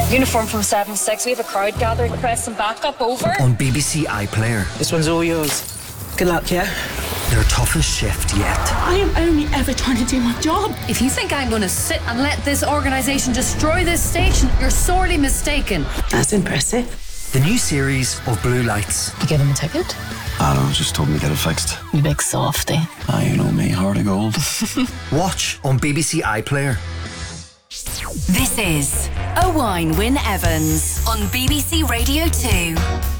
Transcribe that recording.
Uniform from 7-6. We have a crowd gathering. Press and back up. Over. On BBC iPlayer. This one's all yours. Good luck, yeah? Their toughest shift yet. I am only ever trying to do my job. If you think I'm going to sit and let this organisation destroy this station, you're sorely mistaken. That's impressive. The new series of Blue Lights. You give him a ticket? Alan just told me to get it fixed. You big softy. You know me, heart of gold. Watch on BBC iPlayer. This is A Wine Win Evans on BBC Radio 2.